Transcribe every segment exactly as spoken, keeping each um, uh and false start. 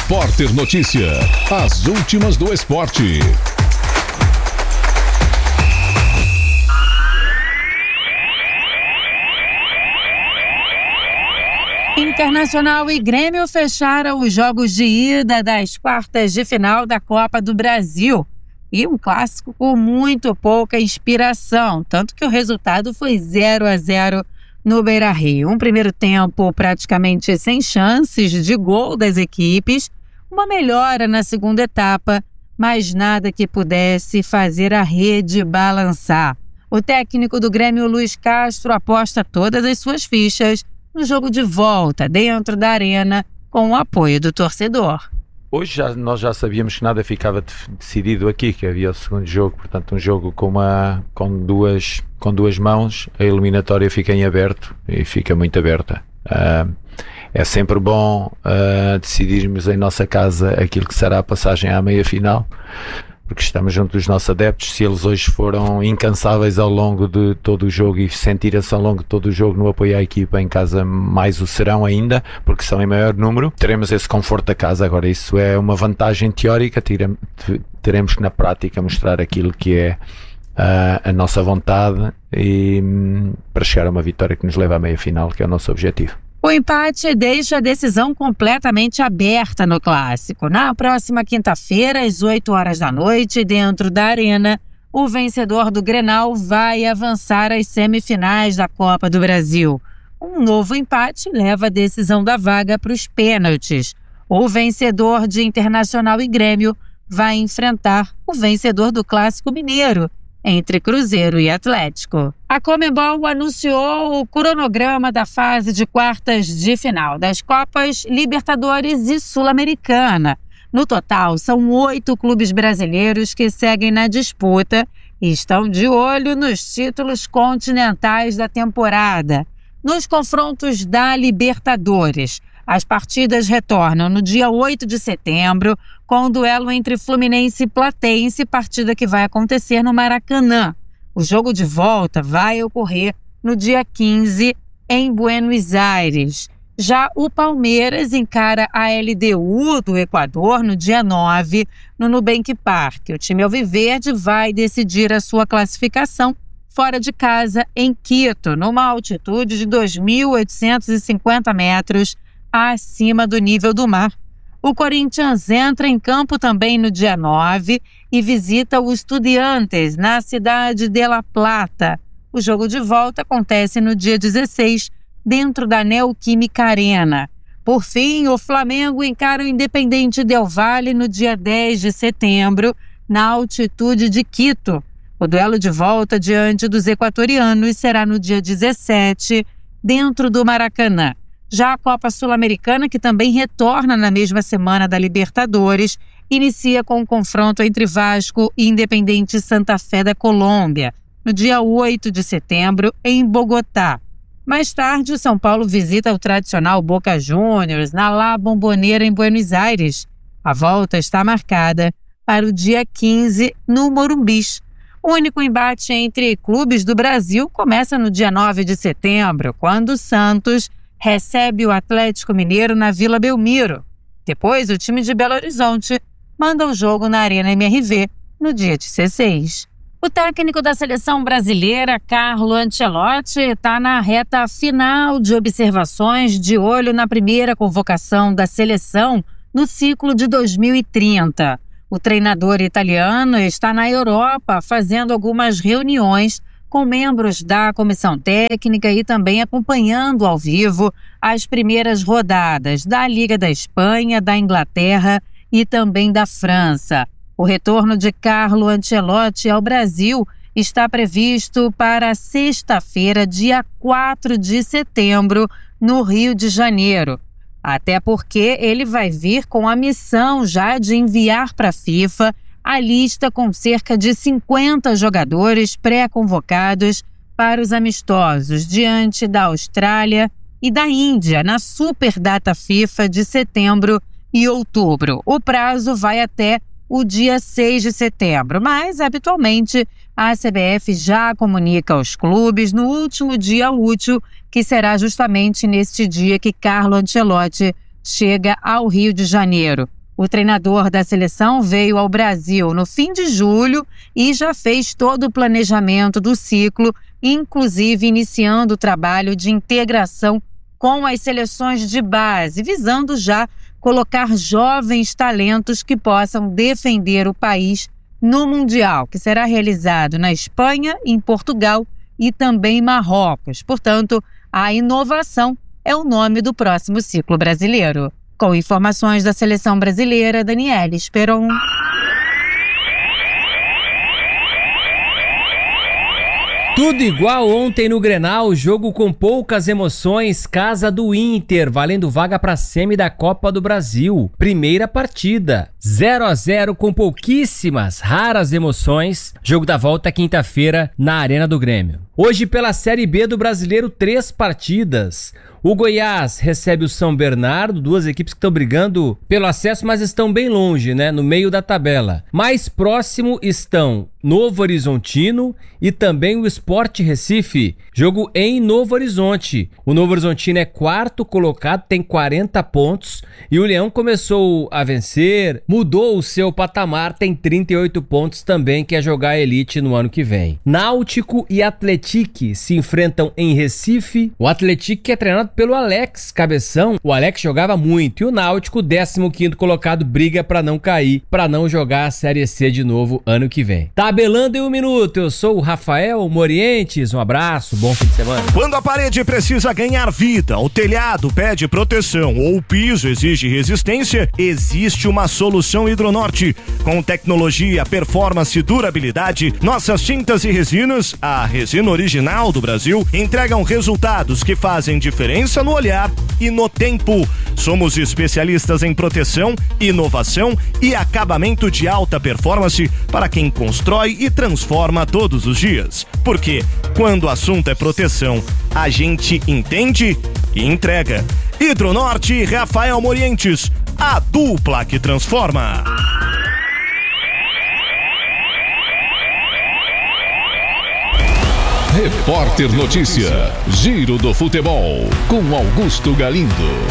Repórter Notícia. As últimas do esporte. Internacional e Grêmio fecharam os jogos de ida das quartas de final da Copa do Brasil. E um clássico com muito pouca inspiração, tanto que o resultado foi zero a zero no Beira-Rio. Um primeiro tempo praticamente sem chances de gol das equipes, uma melhora na segunda etapa, mas nada que pudesse fazer a rede balançar. O técnico do Grêmio, Luiz Castro, aposta todas as suas fichas no jogo de volta dentro da arena com o apoio do torcedor. Hoje já, nós já sabíamos que nada ficava decidido aqui, que havia o segundo jogo, portanto um jogo com, uma, com, duas, com duas mãos, a eliminatória fica em aberto e fica muito aberta. Uh, é sempre bom uh, decidirmos em nossa casa aquilo que será a passagem à meia-final, porque estamos junto dos nossos adeptos. Se eles hoje foram incansáveis ao longo de todo o jogo e sentiram-se ao longo de todo o jogo no apoio à equipa, em casa mais o serão ainda, porque são em maior número, teremos esse conforto da casa. Agora, isso é uma vantagem teórica, teremos que na prática mostrar aquilo que é a, a nossa vontade e para chegar a uma vitória que nos leva à meia-final, que é o nosso objetivo. O empate deixa a decisão completamente aberta no clássico. Na próxima quinta-feira, às oito horas da noite, dentro da arena, o vencedor do Grenal vai avançar às semifinais da Copa do Brasil. Um novo empate leva a decisão da vaga para os pênaltis. O vencedor de Internacional e Grêmio vai enfrentar o vencedor do Clássico Mineiro, entre Cruzeiro e Atlético. A Conmebol anunciou o cronograma da fase de quartas de final das Copas Libertadores e Sul-Americana. No total, são oito clubes brasileiros que seguem na disputa e estão de olho nos títulos continentais da temporada. Nos confrontos da Libertadores, as partidas retornam no dia oito de setembro, com o duelo entre Fluminense e Platense, partida que vai acontecer no Maracanã. O jogo de volta vai ocorrer no dia quinze, em Buenos Aires. Já o Palmeiras encara a L D U do Equador no dia nove, no Nubank Park. O time alviverde vai decidir a sua classificação fora de casa, em Quito, numa altitude de dois mil oitocentos e cinquenta metros, acima do nível do mar. O Corinthians entra em campo também no dia nove e visita o Estudiantes na cidade de La Plata. O jogo de volta acontece no dia dezesseis, dentro da Neoquímica Arena. Por fim, o Flamengo encara o Independente Del Valle no dia dez de setembro, na altitude de Quito. O duelo de volta diante dos equatorianos será no dia dezessete, dentro do Maracanã. Já a Copa Sul-Americana, que também retorna na mesma semana da Libertadores, inicia com o confronto entre Vasco e Independente Santa Fé da Colômbia, no dia oito de setembro, em Bogotá. Mais tarde, o São Paulo visita o tradicional Boca Juniors na La Bombonera, em Buenos Aires. A volta está marcada para o dia quinze, no Morumbis. O único embate entre clubes do Brasil começa no dia nove de setembro, quando o Santos recebe o Atlético Mineiro na Vila Belmiro. Depois, o time de Belo Horizonte manda o jogo na Arena M R V no dia dezesseis. O técnico da seleção brasileira, Carlo Ancelotti, está na reta final de observações, de olho na primeira convocação da seleção no ciclo de dois mil e trinta. O treinador italiano está na Europa fazendo algumas reuniões com membros da comissão técnica e também acompanhando ao vivo as primeiras rodadas da Liga da Espanha, da Inglaterra e também da França. O retorno de Carlo Ancelotti ao Brasil está previsto para sexta-feira, dia quatro de setembro, no Rio de Janeiro. Até porque ele vai vir com a missão já de enviar para a FIFA a lista com cerca de cinquenta jogadores pré-convocados para os amistosos diante da Austrália e da Índia na Super Data FIFA de setembro e outubro. O prazo vai até o dia seis de setembro, mas habitualmente a C B F já comunica aos clubes no último dia útil, que será justamente neste dia que Carlo Ancelotti chega ao Rio de Janeiro. O treinador da seleção veio ao Brasil no fim de julho e já fez todo o planejamento do ciclo, inclusive iniciando o trabalho de integração com as seleções de base, visando já colocar jovens talentos que possam defender o país no Mundial, que será realizado na Espanha, em Portugal e também Marrocos. Portanto, a inovação é o nome do próximo ciclo brasileiro. Com informações da seleção brasileira, Daniela Esperon. Tudo igual ontem no Grenal, jogo com poucas emoções, casa do Inter, valendo vaga para a semi da Copa do Brasil. Primeira partida, zero a zero com pouquíssimas, raras emoções. Jogo da volta quinta-feira na Arena do Grêmio. Hoje pela Série B do Brasileiro, três partidas. O Goiás recebe o São Bernardo, duas equipes que estão brigando pelo acesso, mas estão bem longe, né? No meio da tabela. Mais próximo estão Novo Horizontino e também o Sport Recife. Jogo em Novo Horizonte. O Novo Horizontino é quarto colocado, tem quarenta pontos. E o Leão começou a vencer, mudou o seu patamar, tem trinta e oito pontos também, quer jogar a Elite no ano que vem. Náutico e Atlético se enfrentam em Recife. O Atlético é treinado pelo Alex Cabeção. O Alex jogava muito. E o Náutico, décimo quinto colocado, briga para não cair, para não jogar a Série C de novo ano que vem. Tabelando em um minuto, eu sou o Rafael Morientes. Um abraço, bom fim de semana. Quando a parede precisa ganhar vida, o telhado pede proteção ou o piso exige resistência, existe uma solução Hidronorte. Com tecnologia, performance e durabilidade, nossas tintas e resinas, a resina original do Brasil, entregam resultados que fazem diferença no olhar e no tempo. Somos especialistas em proteção, inovação e acabamento de alta performance para quem constrói e transforma todos os dias. Porque quando o assunto é proteção, a gente entende e entrega. Hidronorte e Rafael Morientes, a dupla que transforma. Repórter Notícia, Giro do Futebol, com Augusto Galindo.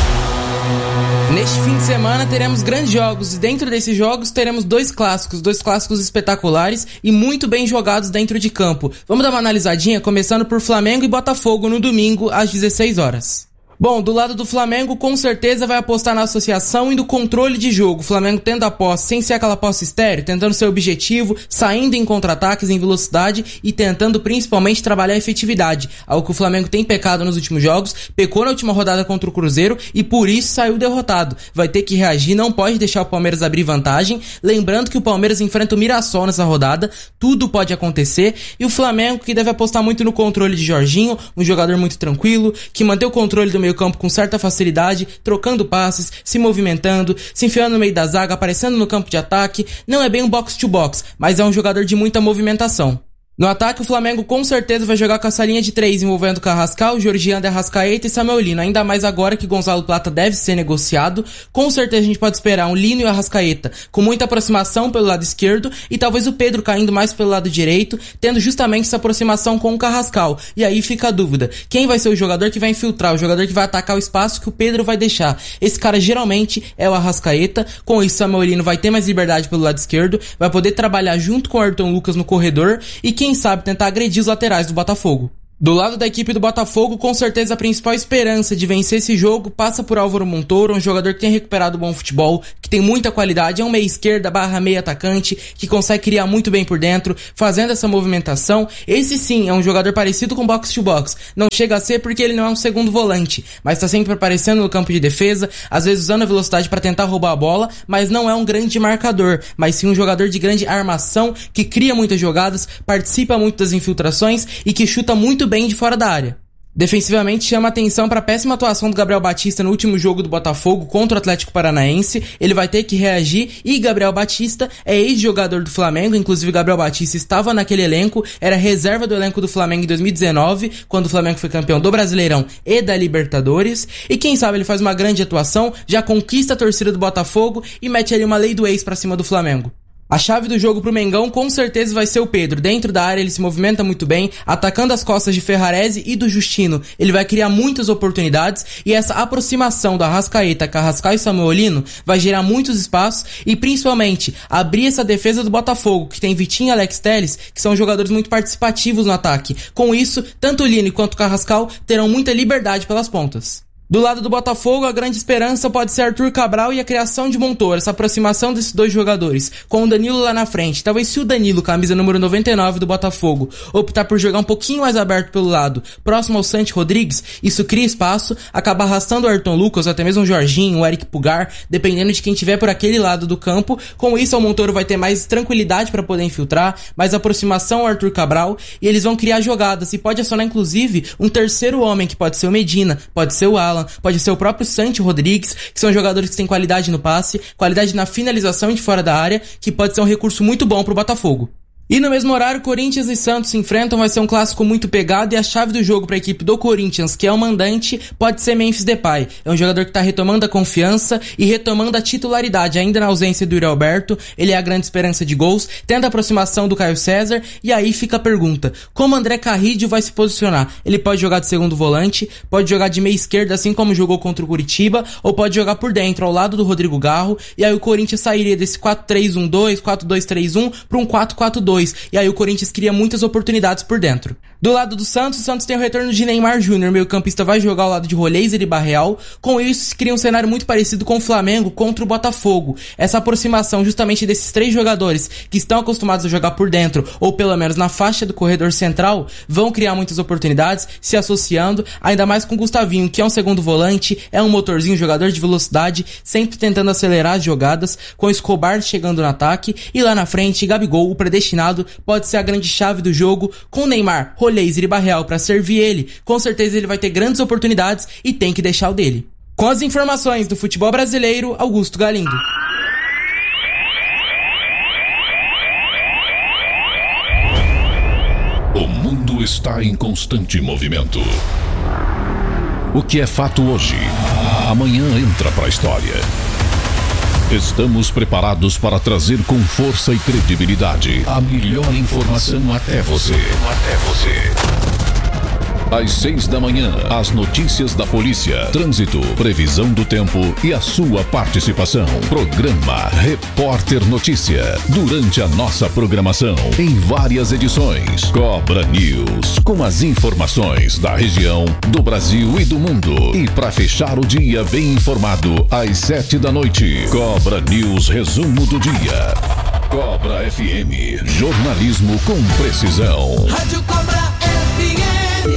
Neste fim de semana teremos grandes jogos e dentro desses jogos teremos dois clássicos, dois clássicos espetaculares e muito bem jogados dentro de campo. Vamos dar uma analisadinha, começando por Flamengo e Botafogo no domingo às dezesseis horas. Bom, do lado do Flamengo, com certeza vai apostar na associação e no controle de jogo. O Flamengo tendo a posse sem ser aquela posse estéreo, tentando seu objetivo, saindo em contra-ataques em velocidade e tentando principalmente trabalhar a efetividade. Algo que o Flamengo tem pecado nos últimos jogos, pecou na última rodada contra o Cruzeiro e por isso saiu derrotado. Vai ter que reagir, não pode deixar o Palmeiras abrir vantagem. Lembrando que o Palmeiras enfrenta o Mirassol nessa rodada, tudo pode acontecer. E o Flamengo que deve apostar muito no controle de Jorginho, um jogador muito tranquilo, que mantém o controle do meio campo com certa facilidade, trocando passes, se movimentando, se enfiando no meio da zaga, aparecendo no campo de ataque. Não é bem um box-to-box, mas é um jogador de muita movimentação. No ataque, o Flamengo com certeza vai jogar com essa linha de três, envolvendo Carrascal, Georgian de Arrascaeta e Samuel Lino. Ainda mais agora que Gonzalo Plata deve ser negociado. Com certeza a gente pode esperar um Lino e o Arrascaeta com muita aproximação pelo lado esquerdo e talvez o Pedro caindo mais pelo lado direito, tendo justamente essa aproximação com o Carrascal. E aí fica a dúvida, quem vai ser o jogador que vai infiltrar, o jogador que vai atacar o espaço que o Pedro vai deixar? Esse cara geralmente é o Arrascaeta. Com isso, Samuel Lino vai ter mais liberdade pelo lado esquerdo, vai poder trabalhar junto com o Ayrton Lucas no corredor e quem Quem sabe tentar agredir os laterais do Botafogo. Do lado da equipe do Botafogo, com certeza a principal esperança de vencer esse jogo passa por Álvaro Montoro, um jogador que tem recuperado bom futebol, que tem muita qualidade, é um meia esquerda barra meia atacante, que consegue criar muito bem por dentro, fazendo essa movimentação. Esse sim é um jogador parecido com box to box, não chega a ser porque ele não é um segundo volante, mas está sempre aparecendo no campo de defesa, às vezes usando a velocidade para tentar roubar a bola, mas não é um grande marcador, mas sim um jogador de grande armação, que cria muitas jogadas, participa muito das infiltrações e que chuta muito bem de fora da área. Defensivamente chama atenção para a péssima atuação do Gabriel Batista no último jogo do Botafogo contra o Atlético Paranaense. Ele vai ter que reagir e Gabriel Batista é ex-jogador do Flamengo, inclusive Gabriel Batista estava naquele elenco, era reserva do elenco do Flamengo em dois mil e dezenove, quando o Flamengo foi campeão do Brasileirão e da Libertadores, e quem sabe ele faz uma grande atuação, já conquista a torcida do Botafogo e mete ali uma lei do ex para cima do Flamengo. A chave do jogo pro Mengão com certeza vai ser o Pedro. Dentro da área ele se movimenta muito bem, atacando as costas de Ferrarese e do Justino. Ele vai criar muitas oportunidades e essa aproximação do Arrascaeta, Carrascal e Samuelino vai gerar muitos espaços e principalmente abrir essa defesa do Botafogo, que tem Vitinho e Alex Telles, que são jogadores muito participativos no ataque. Com isso, tanto o Lini quanto o Carrascal terão muita liberdade pelas pontas. Do lado do Botafogo, a grande esperança pode ser Arthur Cabral e a criação de Montoro, essa aproximação desses dois jogadores, com o Danilo lá na frente. Talvez se o Danilo, camisa número noventa e nove do Botafogo, optar por jogar um pouquinho mais aberto pelo lado, próximo ao Santi Rodrigues, isso cria espaço, acaba arrastando o Ayrton Lucas, ou até mesmo o Jorginho, o Eric Pugar, dependendo de quem tiver por aquele lado do campo. Com isso, o Montoro vai ter mais tranquilidade para poder infiltrar, mais aproximação ao Arthur Cabral, e eles vão criar jogadas, e pode acionar inclusive um terceiro homem, que pode ser o Medina, pode ser o Alan, pode ser o próprio Santi Rodrigues, que são jogadores que têm qualidade no passe, qualidade na finalização de fora da área, que pode ser um recurso muito bom pro Botafogo. E no mesmo horário, Corinthians e Santos se enfrentam, vai ser um clássico muito pegado e a chave do jogo para a equipe do Corinthians, que é o mandante, pode ser Memphis Depay. É um jogador que está retomando a confiança e retomando a titularidade, ainda na ausência do Yuri Alberto. Ele é a grande esperança de gols, tendo a aproximação do Caio César, e aí fica a pergunta, como André Carrillo vai se posicionar? Ele pode jogar de segundo volante, pode jogar de meia esquerda, assim como jogou contra o Curitiba, ou pode jogar por dentro, ao lado do Rodrigo Garro, e aí o Corinthians sairia desse quatro três um dois, quatro dois três um para um quatro quatro dois. E aí o Corinthians cria muitas oportunidades por dentro. Do lado do Santos, o Santos tem o retorno de Neymar Júnior, meio campista vai jogar ao lado de Roleiser e Barreal. Com isso, se cria um cenário muito parecido com o Flamengo contra o Botafogo. Essa aproximação justamente desses três jogadores que estão acostumados a jogar por dentro, ou pelo menos na faixa do corredor central, vão criar muitas oportunidades, se associando, ainda mais com o Gustavinho, que é um segundo volante, é um motorzinho, jogador de velocidade, sempre tentando acelerar as jogadas, com o Escobar chegando no ataque, e lá na frente, Gabigol, o predestinado, pode ser a grande chave do jogo, com Neymar, Roleiser e Barreal para servir ele. Com certeza ele vai ter grandes oportunidades e tem que deixar o dele. Com as informações do futebol brasileiro, Augusto Galindo. O mundo está em constante movimento. O que é fato hoje, amanhã entra para a história. Estamos preparados para trazer com força e credibilidade a melhor informação até você. Até você. Às seis da manhã, as notícias da polícia, trânsito, previsão do tempo e a sua participação. Programa Repórter Notícia. Durante a nossa programação, em várias edições, Cobra News, com as informações da região, do Brasil e do mundo. E para fechar o dia bem informado, às sete da noite, Cobra News Resumo do Dia. Cobra F M, jornalismo com precisão. Rádio Cobra F M.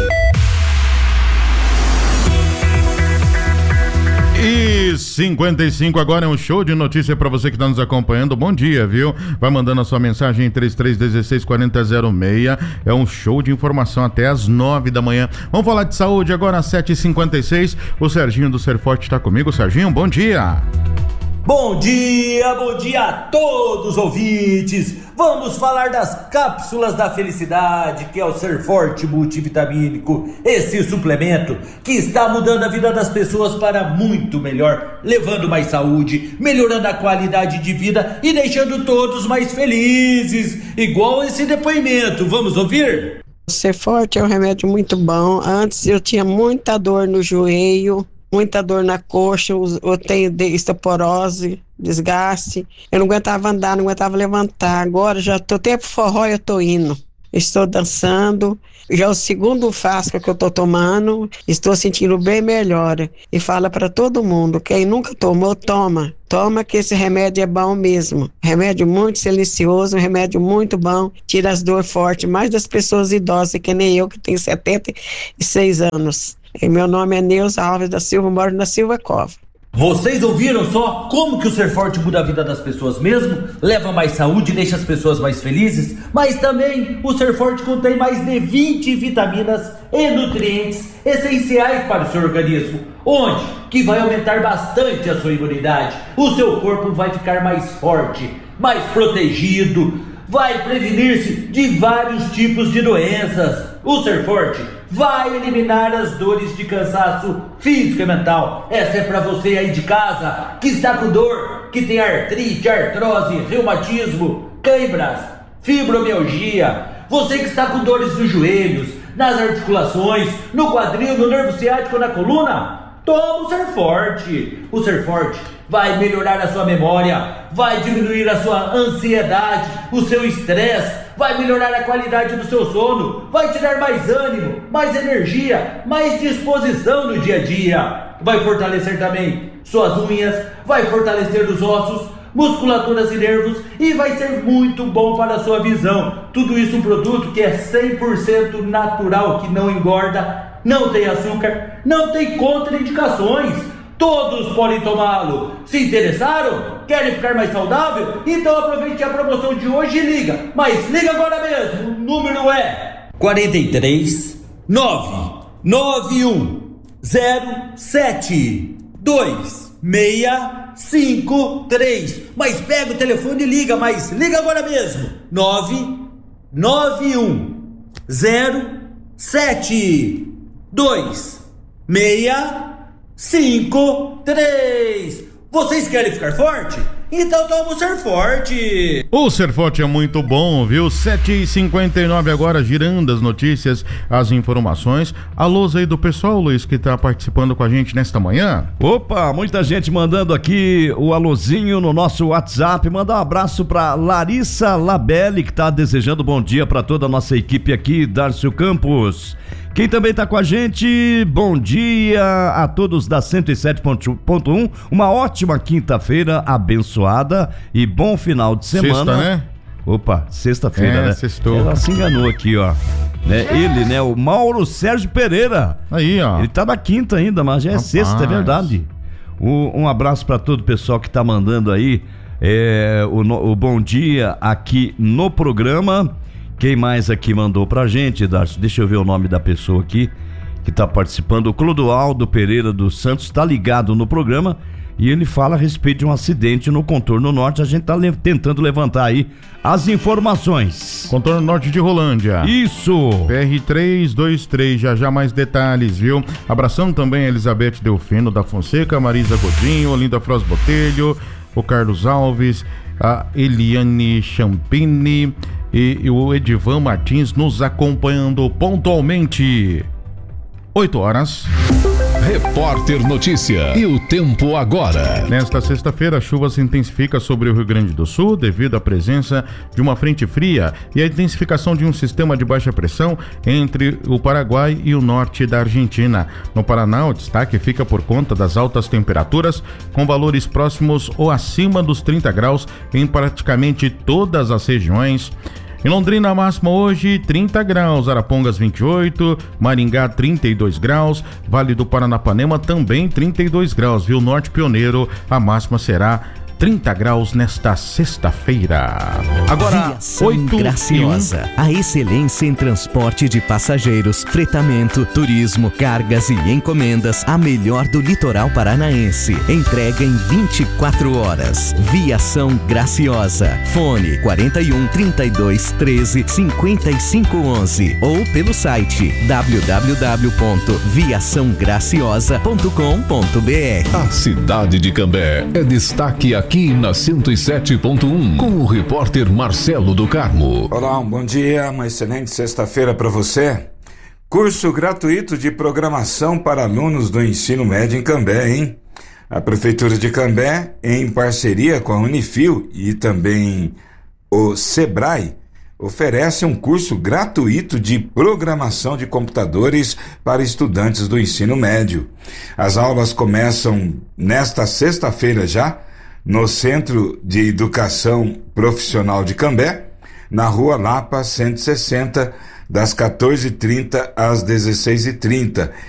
E cinquenta e cinco agora é um show de notícia para você que está nos acompanhando. Bom dia, viu? Vai mandando a sua mensagem em trinta e três, dezesseis, quarenta, zero seis. É um show de informação até às nove da manhã. Vamos falar de saúde agora às sete e cinquenta e seis. O Serginho do Ser Forte está comigo. Serginho, bom dia. Bom dia, bom dia a todos os ouvintes. Vamos falar das cápsulas da felicidade, que é o Ser Forte multivitamínico, esse suplemento que está mudando a vida das pessoas para muito melhor, levando mais saúde, melhorando a qualidade de vida e deixando todos mais felizes, igual esse depoimento. Vamos ouvir? O Ser Forte é um remédio muito bom. Antes eu tinha muita dor no joelho, muita dor na coxa, eu tenho osteoporose, desgaste, eu não aguentava andar, não aguentava levantar. Agora já tô tempo forró, eu tô indo, estou dançando, já é o segundo frasco que eu tô tomando, estou sentindo bem melhor. E fala para todo mundo, quem nunca tomou, toma, toma que esse remédio é bom mesmo, remédio muito silencioso, um remédio muito bom, tira as dores fortes, mais das pessoas idosas, que nem eu que tenho setenta e seis anos. E meu nome é Neuza Alves da Silva, moro na Silva Cova. Vocês ouviram só como que o Ser Forte muda a vida das pessoas mesmo? Leva mais saúde, deixa as pessoas mais felizes? Mas também o Ser Forte contém mais de vinte vitaminas e nutrientes essenciais para o seu organismo. Onde? Que vai aumentar bastante a sua imunidade. O seu corpo vai ficar mais forte, mais protegido, vai prevenir-se de vários tipos de doenças. O Ser Forte vai eliminar as dores de cansaço físico e mental. Essa é pra você aí de casa que está com dor que tem artrite, artrose, reumatismo, câimbras, fibromialgia, você que está com dores nos joelhos, nas articulações, no quadril, no nervo ciático, na coluna, toma o Ser Forte. O Ser Forte vai melhorar a sua memória, vai diminuir a sua ansiedade, o seu estresse, vai melhorar a qualidade do seu sono, vai te dar mais ânimo, mais energia, mais disposição no dia a dia. Vai fortalecer também suas unhas, vai fortalecer os ossos, musculaturas e nervos e vai ser muito bom para a sua visão. Tudo isso um produto que é cem por cento natural, que não engorda, não tem açúcar, não tem contraindicações. Todos podem tomá-lo. Se interessaram? Querem ficar mais saudável? Então aproveite a promoção de hoje e liga. Mas liga agora mesmo. O número é quatro três nove nove um zero sete dois seis cinco três. Mas pega o telefone e liga, mas liga agora mesmo. nove nove um zero sete dois seis cinco três. Vocês querem ficar forte? Então toma o Ser Forte. O Ser Forte é muito bom, viu? sete e cinquenta e nove agora, girando as notícias, as informações. Alô aí do pessoal, Luiz, que tá participando com a gente nesta manhã. Opa, muita gente mandando aqui o alôzinho no nosso WhatsApp. Mandar um abraço pra Larissa Labelle, que tá desejando bom dia pra toda a nossa equipe aqui, Darcio Campos. Quem também tá com a gente, bom dia a todos da cento e sete ponto um, uma ótima quinta-feira abençoada e bom final de semana. Sexta, né? Opa, sexta-feira, é, né? Sextou. Ela se enganou aqui, ó. Né? Ele, né? O Mauro Sérgio Pereira. Aí, ó. Ele tá na quinta ainda, mas já é Rapaz. sexta, é verdade. O, um abraço pra todo o pessoal que tá mandando aí é, o, o bom dia aqui no programa. Quem mais aqui mandou pra gente, Darcio? Deixa eu ver o nome da pessoa aqui que tá participando. O Clodoaldo Pereira dos Santos tá ligado no programa e ele fala a respeito de um acidente no contorno norte. A gente tá le- tentando levantar aí as informações. Contorno norte de Rolândia. Isso! P R trezentos e vinte e três, já já mais detalhes, viu? Abração também a Elizabeth Delfino da Fonseca, Marisa Godinho, Olinda Froz Botelho, o Carlos Alves, a Eliane Champini e, e o Edivan Martins nos acompanhando pontualmente. oito horas. Repórter Notícia e o tempo agora. Nesta sexta-feira, a chuva se intensifica sobre o Rio Grande do Sul devido à presença de uma frente fria e a intensificação de um sistema de baixa pressão entre o Paraguai e o norte da Argentina. No Paraná, o destaque fica por conta das altas temperaturas, com valores próximos ou acima dos trinta graus em praticamente todas as regiões. Em Londrina, a máxima hoje trinta graus, Arapongas vinte e oito, Maringá trinta e dois graus, Vale do Paranapanema também trinta e dois graus, viu? Norte Pioneiro, a máxima será trinta graus nesta sexta-feira. Agora, oito Graciosa, e um. a excelência em transporte de passageiros, fretamento, turismo, cargas e encomendas, a melhor do litoral paranaense. Entrega em vinte e quatro horas. Viação Graciosa. Fone quarenta e um, trinta e dois, treze, cinquenta e cinco, onze ou pelo site w w w ponto viação graciosa ponto com ponto b r. A cidade de Cambé é destaque aqui na cento e sete ponto um com o repórter Marcelo do Carmo. Olá, um bom dia, uma excelente sexta-feira para você. Curso gratuito de programação para alunos do ensino médio em Cambé, hein? A Prefeitura de Cambé, em parceria com a Unifil e também o Sebrae, oferece um curso gratuito de programação de computadores para estudantes do ensino médio. As aulas começam nesta sexta-feira já, no Centro de Educação Profissional de Cambé, na Rua Lapa cento e sessenta, das quatorze e trinta às dezesseis e trinta.